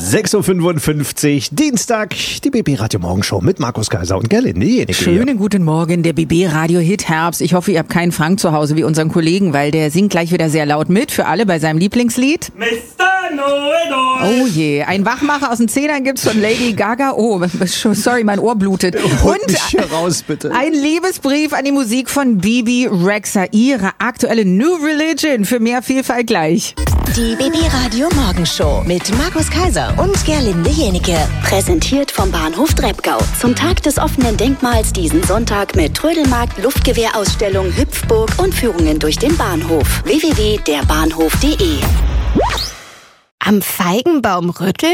6.55 Uhr, Dienstag, die BB Radio Morgenshow mit Markus Kaiser und Gerlinde Jenecke. Schönen guten Morgen, der BB Radio Hit Herbst. Ich hoffe, ihr habt keinen Frank zu Hause wie unseren Kollegen, weil der singt gleich wieder sehr laut mit für alle bei seinem Lieblingslied. Mr. Noe. Oh je, ein Wachmacher aus den Zehnern gibt's von Lady Gaga. Oh, sorry, mein Ohr blutet. Holt mich hier raus, bitte. Ein Liebesbrief an die Musik von Bebe Rexha, ihre aktuelle New Religion, für mehr Vielfalt gleich. Die BB Radio Morgenshow mit Markus Kaiser und Gerlinde Jenecke. Präsentiert vom Bahnhof Treppgau. Zum Tag des offenen Denkmals diesen Sonntag mit Trödelmarkt, Luftgewehrausstellung, Hüpfburg und Führungen durch den Bahnhof. www.derbahnhof.de. Am Feigenbaum rütteln?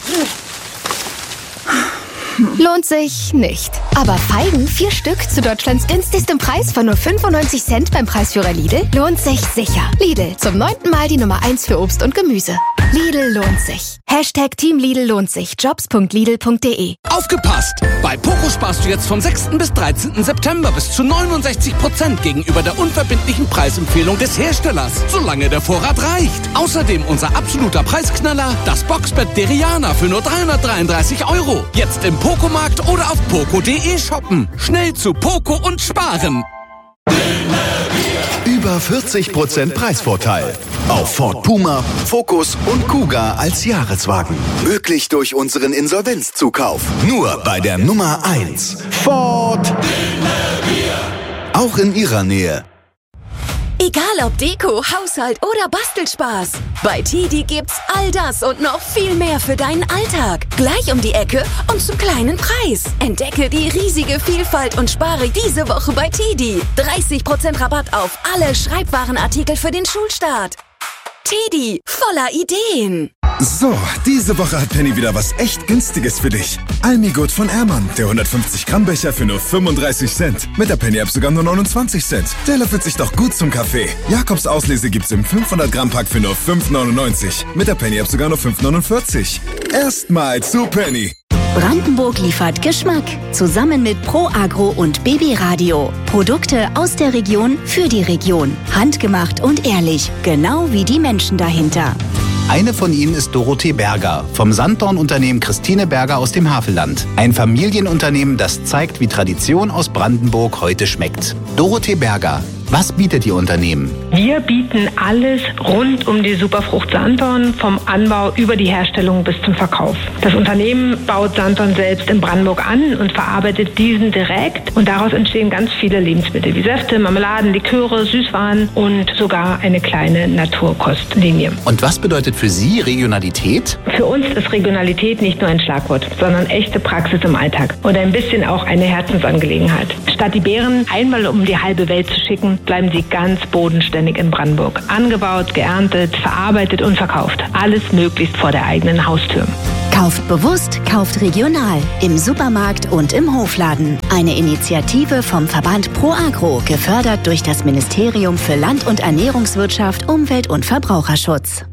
Lohnt sich nicht. Aber Feigen, 4 Stück zu Deutschlands günstigstem Preis von nur 95 Cent beim Preisführer Lidl, lohnt sich sicher. Lidl, zum 9. Mal die Nummer 1 für Obst und Gemüse. Lidl lohnt sich. Hashtag Team Lidl lohnt sich. Jobs.lidl.de. Aufgepasst! Bei Poco sparst du jetzt vom 6. bis 13. September bis zu 69% gegenüber der unverbindlichen Preisempfehlung des Herstellers, solange der Vorrat reicht. Außerdem unser absoluter Preisknaller, das Boxbett Deriana für nur 333 €. Jetzt im Poco-Markt oder auf poco.de shoppen. Schnell zu Poco und sparen. Über 40% Preisvorteil auf Ford Puma, Focus und Kuga als Jahreswagen. Möglich durch unseren Insolvenzzukauf. Nur bei der Nummer 1. Ford. Auch in Ihrer Nähe. Egal ob Deko, Haushalt oder Bastelspaß. Bei TIDI gibt's all das und noch viel mehr für deinen Alltag. Gleich um die Ecke und zum kleinen Preis. Entdecke die riesige Vielfalt und spare diese Woche bei TIDI. 30% Rabatt auf alle Schreibwarenartikel für den Schulstart. TIDI, voller Ideen. So, diese Woche hat Penny wieder was echt Günstiges für dich. Almigut von Ehrmann, der 150-Gramm-Becher für nur 35 Cent. Mit der Penny-App sogar nur 29 Cent. Der löffelt sich doch gut zum Kaffee. Jakobs Auslese gibt's im 500-Gramm-Pack für nur 5,99. Mit der Penny-App sogar nur 5,49. Erstmal zu Penny. Brandenburg liefert Geschmack. Zusammen mit Pro Agro und BB Radio. Produkte aus der Region für die Region. Handgemacht und ehrlich. Genau wie die Menschen dahinter. Eine von ihnen ist Dorothee Berger vom Sanddorn-Unternehmen Christine Berger aus dem Havelland. Ein Familienunternehmen, das zeigt, wie Tradition aus Brandenburg heute schmeckt. Dorothee Berger. Was bietet Ihr Unternehmen? Wir bieten alles rund um die Superfrucht Sanddorn, vom Anbau über die Herstellung bis zum Verkauf. Das Unternehmen baut Sanddorn selbst in Brandenburg an und verarbeitet diesen direkt. Und daraus entstehen ganz viele Lebensmittel wie Säfte, Marmeladen, Liköre, Süßwaren und sogar eine kleine Naturkostlinie. Und was bedeutet für Sie Regionalität? Für uns ist Regionalität nicht nur ein Schlagwort, sondern echte Praxis im Alltag und ein bisschen auch eine Herzensangelegenheit. Statt die Beeren einmal um die halbe Welt zu schicken, bleiben sie ganz bodenständig in Brandenburg. Angebaut, geerntet, verarbeitet und verkauft. Alles möglichst vor der eigenen Haustür. Kauft bewusst, kauft regional. Im Supermarkt und im Hofladen. Eine Initiative vom Verband Pro Agro, gefördert durch das Ministerium für Land- und Ernährungswirtschaft, Umwelt- und Verbraucherschutz.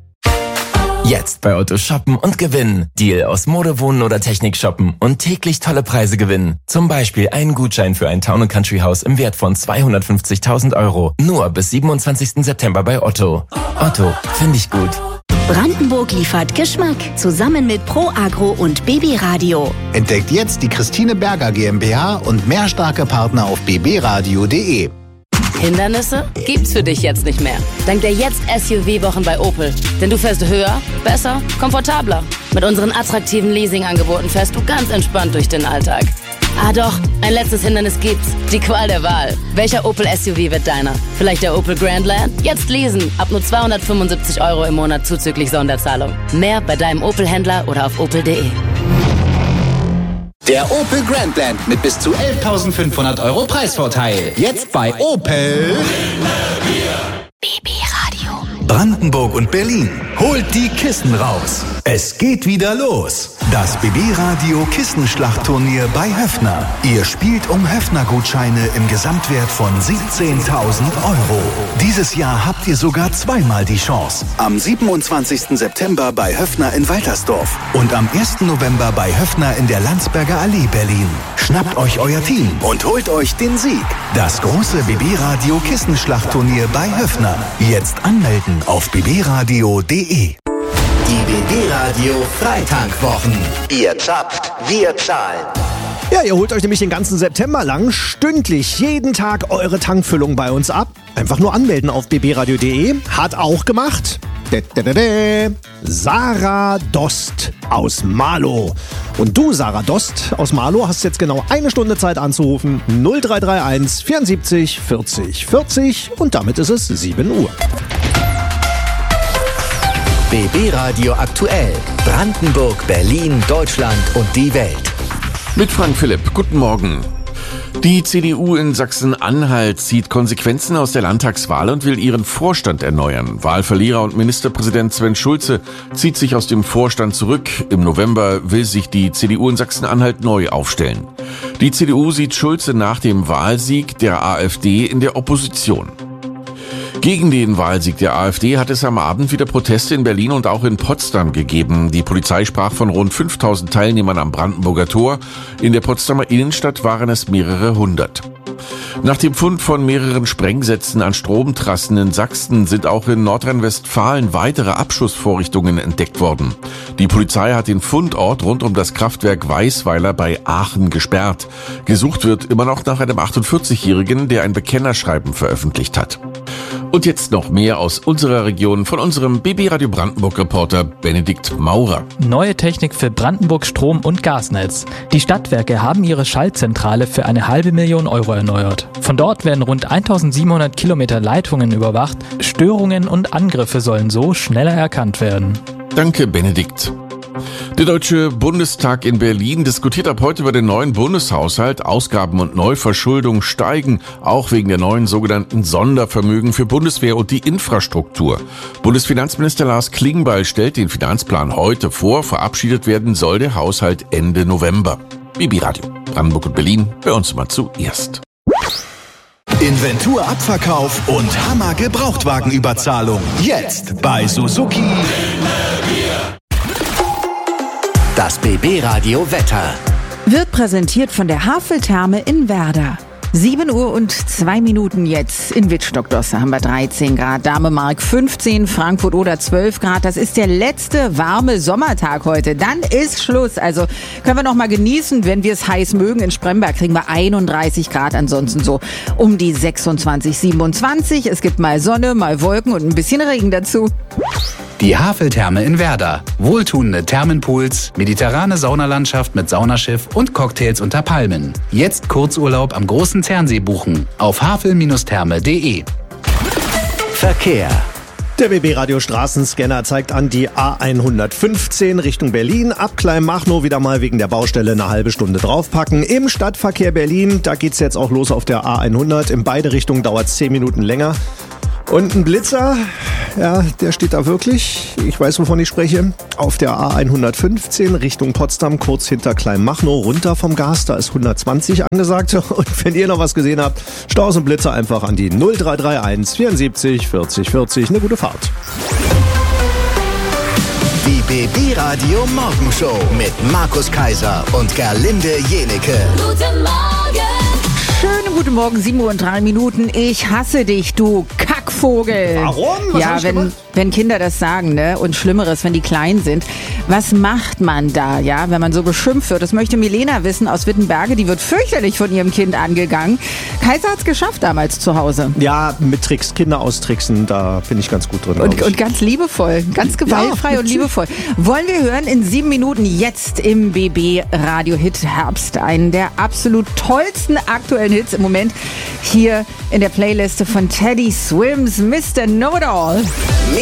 Jetzt bei Otto shoppen und gewinnen. Deal aus Mode, Wohnen oder Technik shoppen und täglich tolle Preise gewinnen. Zum Beispiel einen Gutschein für ein Town & Country Haus im Wert von 250.000 €. Nur bis 27. September bei Otto. Otto, finde ich gut. Brandenburg liefert Geschmack. Zusammen mit Pro Agro und BB Radio. Entdeckt jetzt die Christine Berger GmbH und mehr starke Partner auf bbradio.de. Hindernisse gibt's für dich jetzt nicht mehr. Dank der Jetzt-SUV-Wochen bei Opel. Denn du fährst höher, besser, komfortabler. Mit unseren attraktiven Leasing-Angeboten fährst du ganz entspannt durch den Alltag. Ah doch, ein letztes Hindernis gibt's. Die Qual der Wahl. Welcher Opel-SUV wird deiner? Vielleicht der Opel Grandland? Jetzt leasen. Ab nur 275 € im Monat zuzüglich Sonderzahlung. Mehr bei deinem Opel-Händler oder auf opel.de. Der Opel Grandland mit bis zu 11.500 € Preisvorteil. Jetzt bei Opel. BB Radio. Brandenburg und Berlin. Holt die Kissen raus. Es geht wieder los. Das BB Radio Kissenschlachtturnier bei Höffner. Ihr spielt um Höffner-Gutscheine im Gesamtwert von 17.000 €. Dieses Jahr habt ihr sogar zweimal die Chance. Am 27. September bei Höffner in Waltersdorf und am 1. November bei Höffner in der Landsberger Allee Berlin. Schnappt euch euer Team und holt euch den Sieg. Das große BB Radio Kissenschlachtturnier bei Höffner. Jetzt anmelden auf bbradio.de. Die BB Radio Freitankwwochen. Ihr zapft, wir zahlen. Ja, ihr holt euch nämlich den ganzen September lang stündlich jeden Tag eure Tankfüllung bei uns ab. Einfach nur anmelden auf bbradio.de. Hat auch gemacht Sarah Dost aus Marlow. Und du, Sarah Dost aus Marlow, hast jetzt genau 1 Stunde Zeit anzurufen. 0331 74 40 40 und damit ist es 7 Uhr. BB Radio aktuell. Brandenburg, Berlin, Deutschland und die Welt. Mit Frank Philipp. Guten Morgen. Die CDU in Sachsen-Anhalt zieht Konsequenzen aus der Landtagswahl und will ihren Vorstand erneuern. Wahlverlierer und Ministerpräsident Sven Schulze zieht sich aus dem Vorstand zurück. Im November will sich die CDU in Sachsen-Anhalt neu aufstellen. Die CDU sieht Schulze nach dem Wahlsieg der AfD in der Opposition. Gegen den Wahlsieg der AfD hat es am Abend wieder Proteste in Berlin und auch in Potsdam gegeben. Die Polizei sprach von rund 5000 Teilnehmern am Brandenburger Tor. In der Potsdamer Innenstadt waren es mehrere hundert. Nach dem Fund von mehreren Sprengsätzen an Stromtrassen in Sachsen sind auch in Nordrhein-Westfalen weitere Abschussvorrichtungen entdeckt worden. Die Polizei hat den Fundort rund um das Kraftwerk Weisweiler bei Aachen gesperrt. Gesucht wird immer noch nach einem 48-Jährigen, der ein Bekennerschreiben veröffentlicht hat. Und jetzt noch mehr aus unserer Region von unserem BB Radio Brandenburg Reporter Benedikt Maurer. Neue Technik für Brandenburg Strom- und Gasnetz. Die Stadtwerke haben ihre Schaltzentrale für 500.000 Euro erneuert. Von dort werden rund 1700 Kilometer Leitungen überwacht. Störungen und Angriffe sollen so schneller erkannt werden. Danke, Benedikt. Der Deutsche Bundestag in Berlin diskutiert ab heute über den neuen Bundeshaushalt. Ausgaben und Neuverschuldung steigen, auch wegen der neuen sogenannten Sondervermögen für Bundeswehr und die Infrastruktur. Bundesfinanzminister Lars Klingbeil stellt den Finanzplan heute vor. Verabschiedet werden soll der Haushalt Ende November. BB Radio, Brandenburg und Berlin, bei uns mal zuerst. Inventurabverkauf und Hammer-Gebrauchtwagenüberzahlung. Jetzt bei Suzuki. Das BB Radio Wetter. Wird präsentiert von der Haveltherme in Werder. 7 Uhr und 2 Minuten jetzt. In Wittstock-Dosse haben wir 13 Grad, Damemark 15, Frankfurt oder 12 Grad. Das ist der letzte warme Sommertag heute. Dann ist Schluss. Also können wir noch mal genießen, wenn wir es heiß mögen. In Spremberg kriegen wir 31 Grad, ansonsten so um die 26, 27. Es gibt mal Sonne, mal Wolken und ein bisschen Regen dazu. Die Haveltherme in Werder. Wohltuende Thermenpools, mediterrane Saunalandschaft mit Saunaschiff und Cocktails unter Palmen. Jetzt Kurzurlaub am großen Zernsee buchen auf havel-therme.de. Verkehr. Der BB Radio Straßenscanner zeigt an die A115 Richtung Berlin. Ab Kleinmachnow wieder mal wegen der Baustelle eine halbe Stunde draufpacken. Im Stadtverkehr Berlin, da geht's jetzt auch los auf der A100. In beide Richtungen dauert es 10 Minuten länger. Und ein Blitzer, ja, der steht da wirklich, ich weiß, wovon ich spreche, auf der A115 Richtung Potsdam, kurz hinter Kleinmachnow, runter vom Gas, da ist 120 angesagt. Und wenn ihr noch was gesehen habt, Staus und Blitzer einfach an die 0331 74 40 40. Eine gute Fahrt. Die BB Radio Morgenshow mit Markus Kaiser und Gerlinde Jenecke. Guten Morgen! Schönen guten Morgen, 7 Uhr und 3 Minuten. Ich hasse dich, du Kackvogel. Warum? Was hab ich wenn Kinder das sagen, ne? Und Schlimmeres, wenn die klein sind. Was macht man da, ja, wenn man so beschimpft wird? Das möchte Milena wissen aus Wittenberge. Die wird fürchterlich von ihrem Kind angegangen. Kaiser hat's geschafft damals zu Hause. Ja, mit Tricks, Kinder austricksen, da bin ich ganz gut drin. Und ganz liebevoll, ganz gewaltfrei und liebevoll. Wollen wir hören in 7 Minuten jetzt im BB Radio Hit Herbst. Einen der absolut tollsten aktuellen Hits im Moment hier in der Playliste von Teddy Swims, Mr. Know-It-All.